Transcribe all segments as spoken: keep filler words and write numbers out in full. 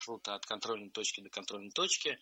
маршрута от контрольной точки до контрольной точки.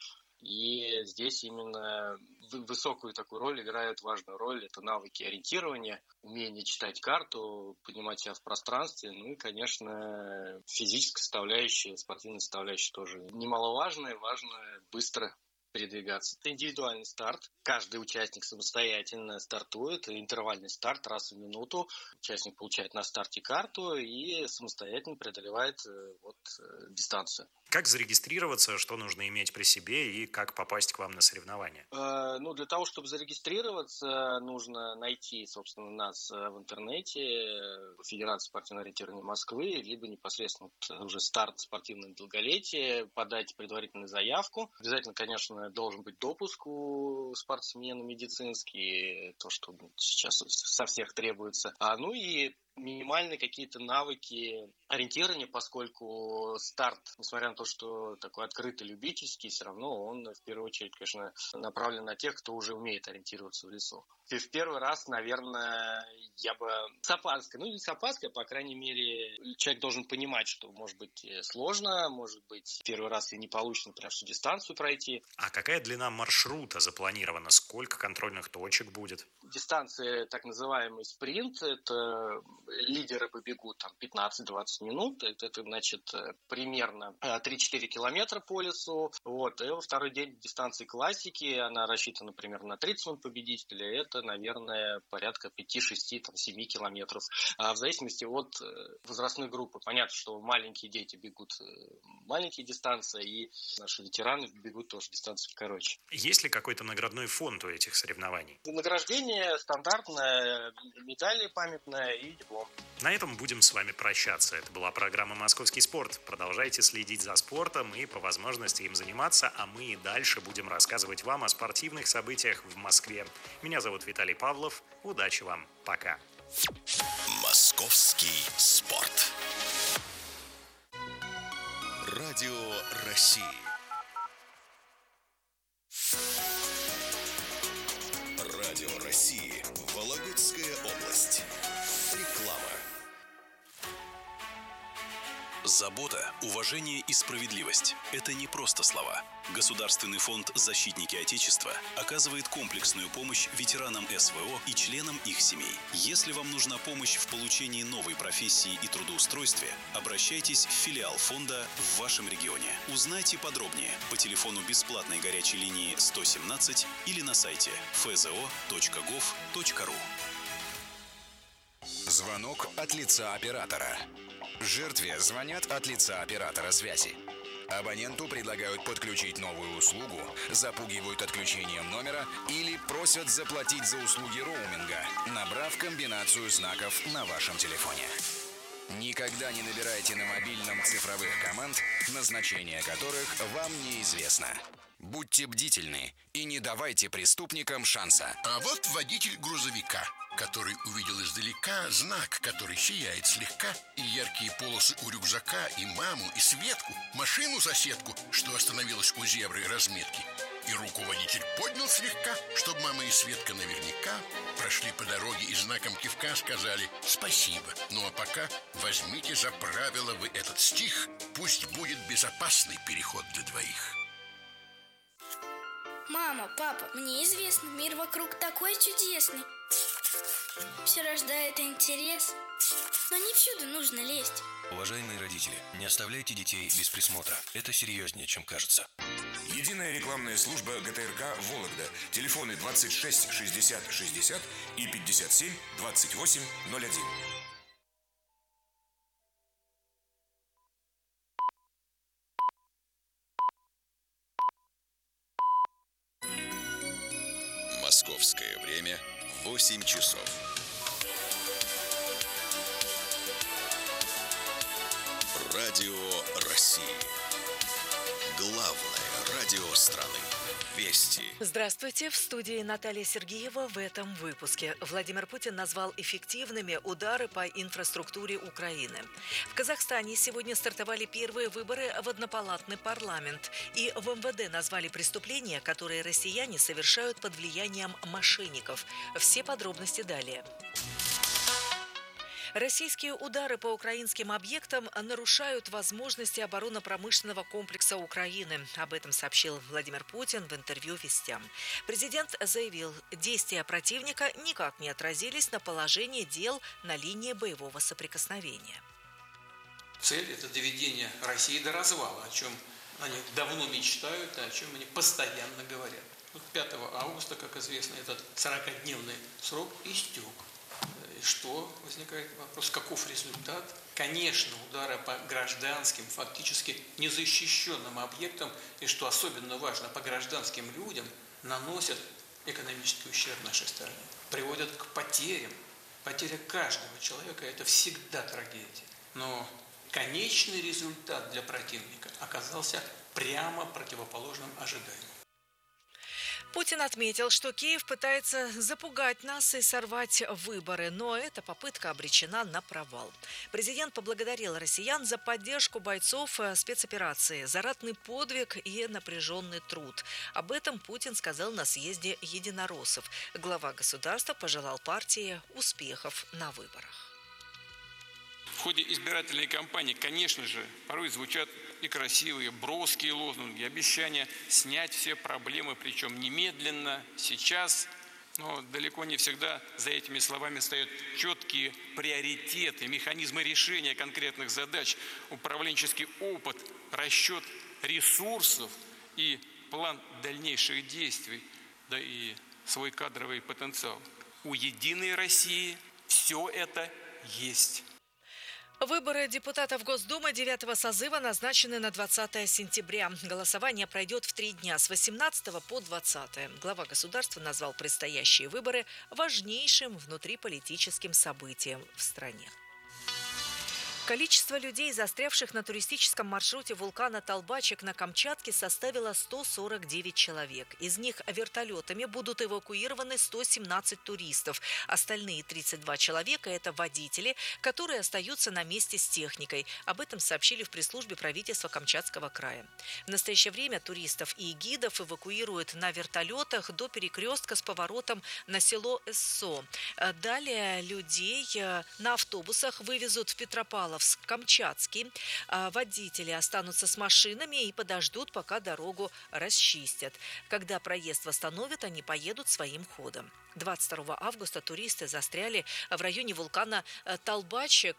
И здесь именно высокую такую роль играет, важную роль, это навыки ориентирования, умение читать карту, понимать себя в пространстве, ну и, конечно, физическая составляющая, спортивная составляющая тоже немаловажная, важно быстро передвигаться. Это индивидуальный старт. Каждый участник самостоятельно стартует. Интервальный старт раз в минуту. Участник получает на старте карту и самостоятельно преодолевает вот, дистанцию. Как зарегистрироваться, что нужно иметь при себе и как попасть к вам на соревнования? Э, ну, для того, чтобы зарегистрироваться, нужно найти, собственно, нас в интернете, Федерация спортивного ориентирования Москвы, либо непосредственно уже старт спортивного долголетия, подать предварительную заявку. Обязательно, конечно, должен быть допуск у спортсмена медицинский, то, что сейчас со всех требуется. А, ну и минимальные какие-то навыки ориентирования, поскольку старт, несмотря на то, что такой открытый, любительский, все равно он в первую очередь, конечно, направлен на тех, кто уже умеет ориентироваться в лесу. И в первый раз, наверное, я бы с опаской, ну не с опаской, по крайней мере, человек должен понимать, что может быть сложно, может быть первый раз и не получится, например, всю дистанцию пройти. А какая длина маршрута запланирована? Сколько контрольных точек будет? Дистанция, так называемый спринт, это лидеры побегут там пятнадцать-двадцать минут, это, это значит примерно три-четыре километра по лесу. Вот. И во второй день дистанции классики, она рассчитана примерно на тридцать минут победителя, это, наверное, порядка пять-шесть-семь километров. А в зависимости от возрастной группы. Понятно, что маленькие дети бегут маленькие дистанции, и наши ветераны бегут тоже дистанции короче. Есть ли какой-то наградной фонд у этих соревнований? Награждение стандартное, медали памятная и диплом. На этом будем с вами прощаться. Это была программа «Московский спорт». Продолжайте следить за спортом и по возможности им заниматься, а мы и дальше будем рассказывать вам о спортивных событиях в Москве. Меня зовут Виталий Павлов. Удачи вам. Пока. Московский спорт. Радио России. Радио России. Вологодская область. Реклама. Забота, уважение и справедливость – это не просто слова. Государственный фонд «Защитники Отечества» оказывает комплексную помощь ветеранам эс вэ о и членам их семей. Если вам нужна помощь в получении новой профессии и трудоустройстве, обращайтесь в филиал фонда в вашем регионе. Узнайте подробнее по телефону бесплатной горячей линии сто семнадцать или на сайте эф зэ о точка гов точка ру. Звонок от лица оператора. Жертве звонят от лица оператора связи. Абоненту предлагают подключить новую услугу, запугивают отключением номера или просят заплатить за услуги роуминга, набрав комбинацию знаков на вашем телефоне. Никогда не набирайте на мобильном цифровых команд, назначение которых вам неизвестно. Будьте бдительны и не давайте преступникам шанса. А вот водитель грузовика, который увидел издалека знак, который сияет слегка, и яркие полосы у рюкзака, и маму, и Светку, машину-соседку, что остановилась у зебры разметки. И руку водитель поднял слегка, чтобы мама и Светка наверняка прошли по дороге и знаком кивка сказали «спасибо». Ну а пока возьмите за правило вы этот стих, пусть будет безопасный переход для двоих. Мама, папа, мне известно, мир вокруг такой чудесный. Все рождает интерес, но не всюду нужно лезть. Уважаемые родители, не оставляйте детей без присмотра. Это серьезнее, чем кажется. Единая рекламная служба гэ тэ эр ка «Вологда». Телефоны двадцать шесть шестьдесят шестьдесят и пятьдесят семь двадцать восемь ноль один. Московское время восемь часов. Радио России. Главное радио страны. Вести. Здравствуйте, в студии Наталья Сергеева. В этом выпуске Владимир Путин назвал эффективными удары по инфраструктуре Украины. В Казахстане сегодня стартовали первые выборы в однопалатный парламент. И в эм вэ дэ назвали преступления, которые россияне совершают под влиянием мошенников. Все подробности далее. Российские удары по украинским объектам нарушают возможности оборонно-промышленного комплекса Украины. Об этом сообщил Владимир Путин в интервью «Вестям». Президент заявил, действия противника никак не отразились на положении дел на линии боевого соприкосновения. Цель – это доведение России до развала, о чем они давно мечтают, и о чем они постоянно говорят. Вот пятого августа, как известно, этот сорокадневный срок истек. И что возникает вопрос, каков результат? Конечно, удары по гражданским, фактически незащищенным объектам, и что особенно важно, по гражданским людям, наносят экономический ущерб нашей стране, приводят к потерям. Потеря каждого человека – это всегда трагедия. Но конечный результат для противника оказался прямо противоположным ожиданиям. Путин отметил, что Киев пытается запугать нас и сорвать выборы, но эта попытка обречена на провал. Президент поблагодарил россиян за поддержку бойцов спецоперации, за ратный подвиг и напряженный труд. Об этом Путин сказал на съезде единороссов. Глава государства пожелал партии успехов на выборах. В ходе избирательной кампании, конечно же, порой звучат и красивые, броские лозунги, обещания снять все проблемы, причем немедленно, сейчас. Но далеко не всегда за этими словами стоят четкие приоритеты, механизмы решения конкретных задач, управленческий опыт, расчет ресурсов и план дальнейших действий, да и свой кадровый потенциал. У «Единой России» все это есть. Выборы депутатов Госдумы девятого созыва назначены на двадцатое сентября. Голосование пройдет в три дня с восемнадцатого по двадцатое. Глава государства назвал предстоящие выборы важнейшим внутриполитическим событием в стране. Количество людей, застрявших на туристическом маршруте вулкана Толбачек на Камчатке, составило сто сорок девять человек. Из них вертолетами будут эвакуированы сто семнадцать туристов. Остальные тридцать два человека – это водители, которые остаются на месте с техникой. Об этом сообщили в пресс-службе правительства Камчатского края. В настоящее время туристов и гидов эвакуируют на вертолетах до перекрестка с поворотом на село Эссо. Далее людей на автобусах вывезут в Петропавловск. Камчатский. Водители останутся с машинами и подождут, пока дорогу расчистят. Когда проезд восстановят, они поедут своим ходом. двадцать второго августа туристы застряли в районе вулкана Толбачек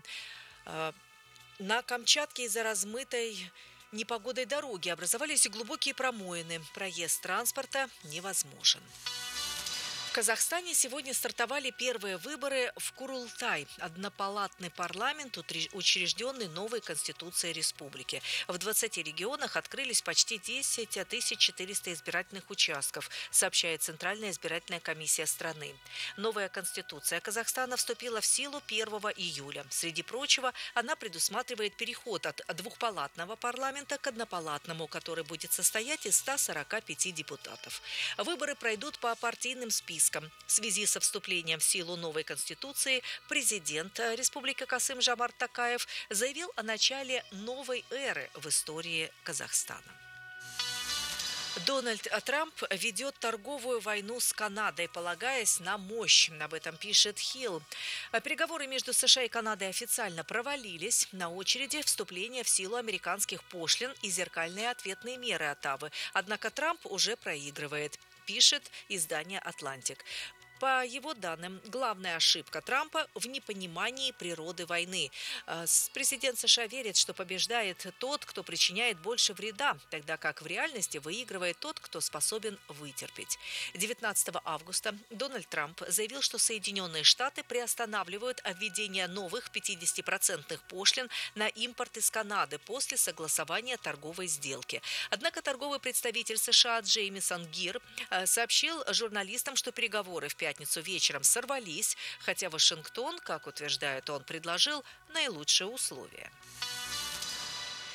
на Камчатке из-за размытой непогодой дороги. Образовались глубокие промоины. Проезд транспорта невозможен. В Казахстане сегодня стартовали первые выборы в Курултай, однопалатный парламент, учрежденный новой Конституцией республики. В двадцати регионах открылись почти десять тысяч четыреста избирательных участков, сообщает Центральная избирательная комиссия страны. Новая Конституция Казахстана вступила в силу первого июля. Среди прочего, она предусматривает переход от двухпалатного парламента к однопалатному, который будет состоять из ста сорока пяти депутатов. Выборы пройдут по партийным спискам. В связи со вступлением в силу новой Конституции президент Республики Касым-Жомарт Токаев заявил о начале новой эры в истории Казахстана. Дональд Трамп ведет торговую войну с Канадой, полагаясь на мощь. Об этом пишет Хилл. Переговоры между США и Канадой официально провалились. На очереди вступление в силу американских пошлин и зеркальные ответные меры Оттавы. Однако Трамп уже проигрывает, пишет издание «Атлантик». По его данным, главная ошибка Трампа в непонимании природы войны. Президент США верит, что побеждает тот, кто причиняет больше вреда, тогда как в реальности выигрывает тот, кто способен вытерпеть. девятнадцатого августа Дональд Трамп заявил, что Соединенные Штаты приостанавливают введение новых пятидесятипроцентных пошлин на импорт из Канады после согласования торговой сделки. Однако торговый представитель США Джеймисон Гир сообщил журналистам, что переговоры в пятницу пятницу вечером сорвались, хотя Вашингтон, как утверждает он, предложил наилучшие условия.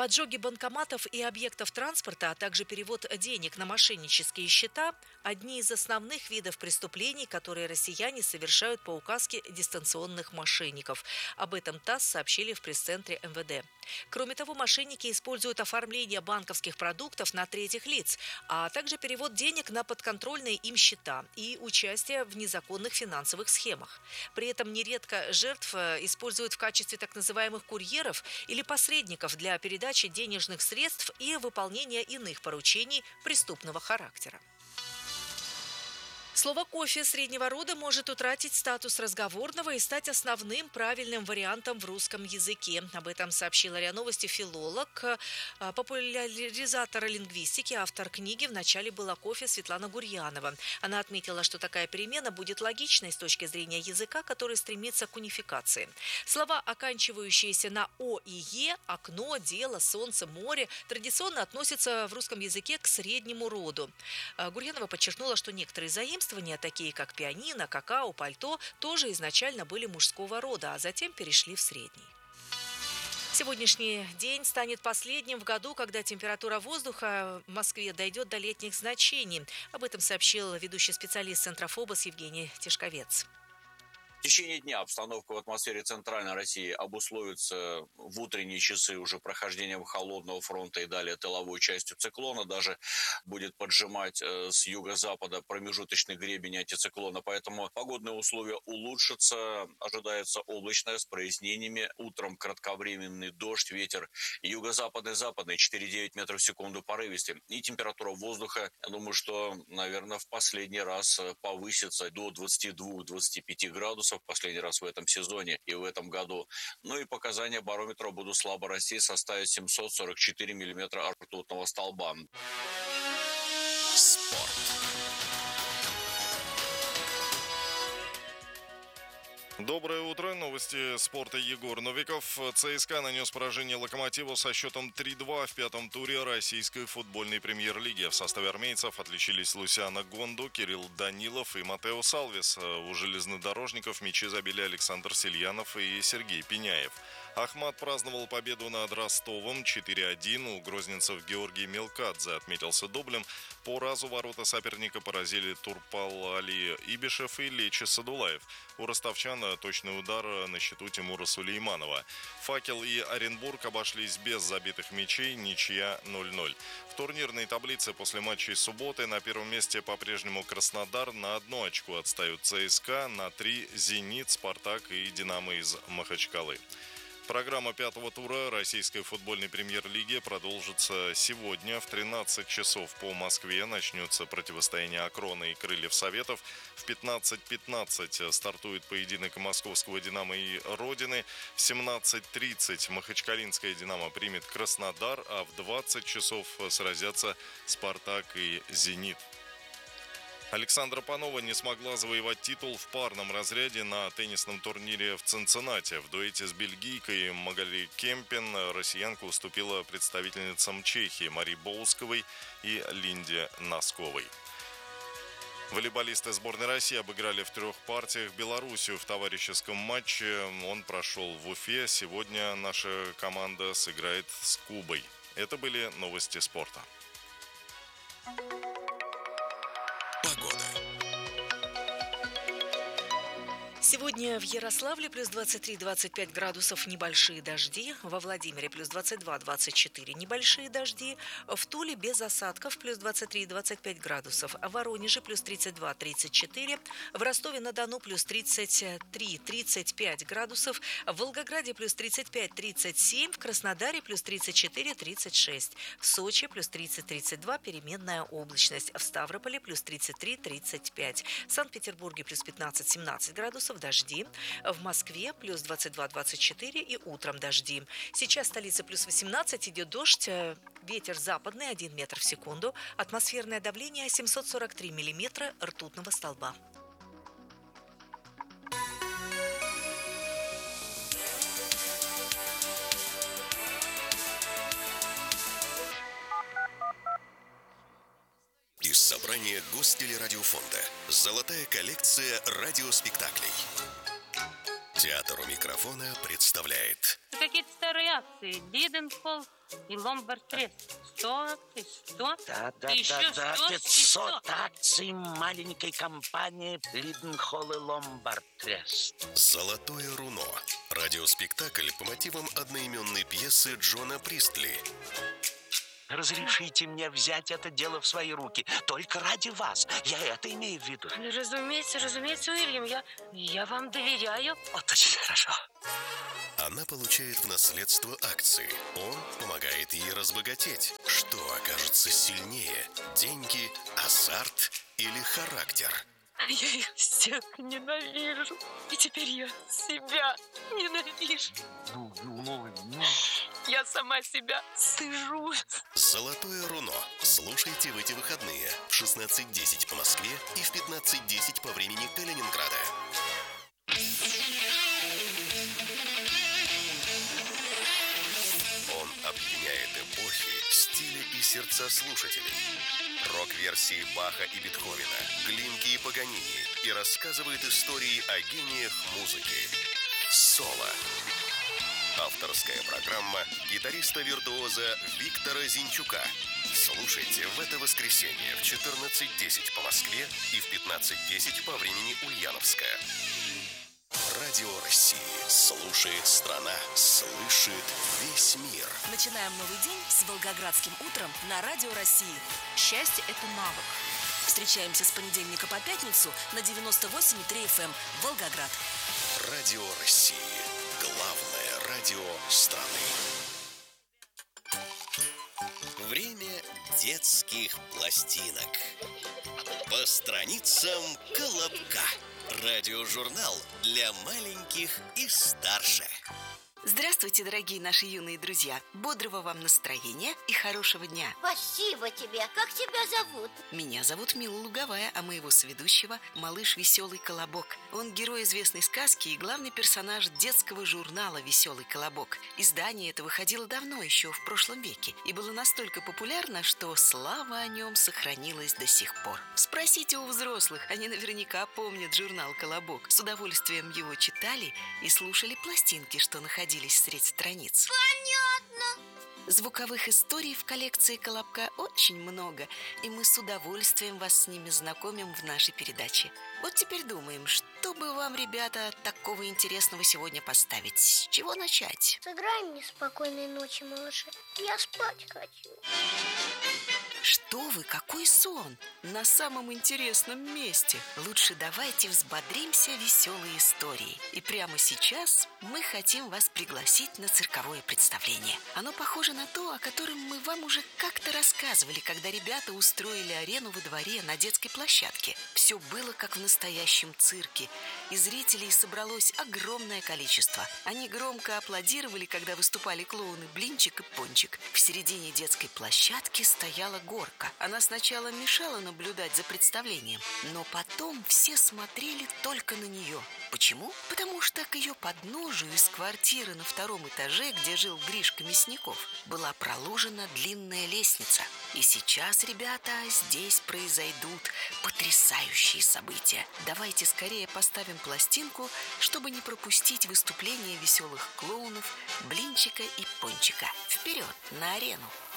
Поджоги банкоматов и объектов транспорта, а также перевод денег на мошеннические счета – одни из основных видов преступлений, которые россияне совершают по указке дистанционных мошенников. Об этом ТАСС сообщили в пресс-центре эм вэ дэ. Кроме того, мошенники используют оформление банковских продуктов на третьих лиц, а также перевод денег на подконтрольные им счета и участие в незаконных финансовых схемах. При этом нередко жертв используют в качестве так называемых курьеров или посредников для передачи денежных средств и выполнения иных поручений преступного характера. Слово «кофе» среднего рода может утратить статус разговорного и стать основным правильным вариантом в русском языке. Об этом сообщила РИА Новости филолог, популяризатор лингвистики, автор книги «В начале было кофе» Светлана Гурьянова. Она отметила, что такая перемена будет логичной с точки зрения языка, который стремится к унификации. Слова, оканчивающиеся на «о» и «е» – окно, дело, солнце, море – традиционно относятся в русском языке к среднему роду. Гурьянова подчеркнула, что некоторые заимствования, такие как пианино, какао, пальто, тоже изначально были мужского рода, а затем перешли в средний. Сегодняшний день станет последним в году, когда температура воздуха в Москве дойдет до летних значений. Об этом сообщил ведущий специалист Центра ФОБОС Евгений Тишковец. В течение дня обстановка в атмосфере Центральной России обусловится в утренние часы уже прохождением холодного фронта и далее тыловой частью циклона. Даже будет поджимать с юго-запада промежуточный гребень антициклона. Поэтому погодные условия улучшатся. Ожидается облачное с прояснениями. Утром кратковременный дождь, ветер юго-западный, западный четыре-девять метров в секунду порывистый. И температура воздуха, я думаю, что, наверное, в последний раз повысится до двадцати двух — двадцати пяти градусов. В последний раз в этом сезоне и в этом году. Ну и показания барометра будут слабо расти, составить семьсот сорок четыре миллиметра ртутного столба. Спорт. Доброе утро. Новости спорта. Егор Новиков. ЦСКА нанес поражение «Локомотиву» со счетом три-два в пятом туре российской футбольной премьер-лиги. В составе армейцев отличились Лусиано Гондо, Кирилл Данилов и Матео Салвис. У железнодорожников мячи забили Александр Сельянов и Сергей Пеняев. Ахмат праздновал победу над Ростовом четыре-один. У грозненцев Георгий Мелкадзе отметился дублем. По разу ворота соперника поразили Турпал Али Ибишев и Лечи Садулаев. У ростовчан точный удар на счету Тимура Сулейманова. «Факел» и Оренбург обошлись без забитых мячей, ничья ноль-ноль. В турнирной таблице после матчей субботы на первом месте по-прежнему Краснодар, на одно очко отстают ЦСКА, на три «Зенит», «Спартак» и «Динамо» из Махачкалы. Программа пятого тура российской футбольной премьер-лиги продолжится сегодня в тринадцать часов по Москве. Начнется противостояние «Акрона» и «Крыльев Советов». В пятнадцать пятнадцать стартует поединок московского «Динамо» и «Родины». В семнадцать тридцать махачкалинская «Динамо» примет Краснодар, а в двадцать часов сразятся «Спартак» и «Зенит». Александра Панова не смогла завоевать титул в парном разряде на теннисном турнире в Цинциннати. В дуэте с бельгийкой Магали Кемпин россиянка уступила представительницам Чехии Мари Боусковой и Линде Носковой. Волейболисты сборной России обыграли в трех партиях Белоруссию в товарищеском матче. Он прошел в Уфе. Сегодня наша команда сыграет с Кубой. Это были новости спорта. Сегодня в Ярославле плюс двадцать три - двадцать пять градусов, небольшие дожди. Во Владимире плюс двадцать два - двадцать четыре, небольшие дожди. В Туле без осадков плюс двадцать три - двадцать пять градусов. В Воронеже плюс тридцать два - тридцать четыре. В Ростове-на-Дону плюс тридцать три - тридцать пять градусов. В Волгограде плюс тридцать пять - тридцать семь. В Краснодаре плюс тридцать четыре - тридцать шесть. В Сочи плюс тридцать - тридцать два, переменная облачность. В Ставрополе плюс тридцать три - тридцать пять. В Санкт-Петербурге плюс пятнадцать - семнадцать градусов. Дожди. В Москве плюс двадцать два - двадцать четыре и утром дожди. Сейчас в столице плюс восемнадцать, идет дождь, ветер западный один метр в секунду, атмосферное давление семьсот сорок три миллиметра ртутного столба. Из собрания Гостелерадиофонда. Золотая коллекция радиоспектаклей. Театр у микрофона представляет. Какие-то старые акции. Лиденхолл и Ломбард Трест. сто акций, сто. Да, да, еще да, да. сто, пятьсот акций маленькой компании Лиденхолл и Ломбард Трест. Золотое руно. Радиоспектакль по мотивам одноименной пьесы Джона Пристли. Разрешите мне взять это дело в свои руки. Только ради вас. Я это имею в виду. Разумеется, разумеется, Уильям. Я, я вам доверяю. Вот очень хорошо. Она получает в наследство акции. Он помогает ей разбогатеть. Что окажется сильнее? Деньги, азарт или характер? Я их всех ненавижу. И теперь я себя ненавижу. Я сама себя сыжу. Золотое руно. Слушайте в эти выходные в шестнадцать десять по Москве и в пятнадцать десять по времени Калининграда. Он объединяет эпохи, стили и сердца слушателей. Рок-версии Баха и Бетховена, Глинки и Паганини, и рассказывает истории о гениях музыки. Соло. Авторская программа гитариста-виртуоза Виктора Зинчука. Слушайте в это воскресенье в четырнадцать десять по Москве и в пятнадцать десять по времени Ульяновская. Радио России. Слушает страна. Слышит весь мир. Начинаем новый день с Волгоградским утром на Радио России. Счастье – это навык. Встречаемся с понедельника по пятницу на девяносто восемь и три эф эм Волгоград. Радио России. Главное радио страны. Время детских пластинок. По страницам Колобка. Радиожурнал для маленьких и старше. Здравствуйте, дорогие наши юные друзья. Бодрого вам настроения и хорошего дня. Спасибо тебе. Как тебя зовут? Меня зовут Мила Луговая, а моего соведущего малыш Веселый Колобок. Он герой известной сказки и главный персонаж детского журнала «Веселый Колобок». Издание это выходило давно, еще в прошлом веке, и было настолько популярно, что слава о нем сохранилась до сих пор. Спросите у взрослых, они наверняка помнят журнал «Колобок». С удовольствием его читали и слушали пластинки, что находились среди страниц. Понятно. Звуковых историй в коллекции Колобка очень много, и мы с удовольствием вас с ними знакомим в нашей передаче. Вот теперь думаем, что бы вам, ребята, такого интересного сегодня поставить? С чего начать? Сыграй мне спокойной ночи, малыши. Я спать хочу. Что вы, какой сон? На самом интересном месте. Лучше давайте взбодримся веселой историей. И прямо сейчас мы хотим вас пригласить на цирковое представление. Оно похоже на то, о котором мы вам уже как-то рассказывали, когда ребята устроили арену во дворе на детской площадке. Все было как в настоящем цирке, и зрителей собралось огромное количество. Они громко аплодировали, когда выступали клоуны Блинчик и Пончик. В середине детской площадки стояла горка. Она сначала мешала наблюдать за представлением, но потом все смотрели только на нее. Почему? Потому что к ее подножию из квартиры на втором этаже, где жил Гришка Мясников, была проложена длинная лестница. И сейчас, ребята, здесь произойдут потрясающие события. Давайте скорее поставим пластинку, чтобы не пропустить выступление веселых клоунов Блинчика и Пончика. Вперед, на арену!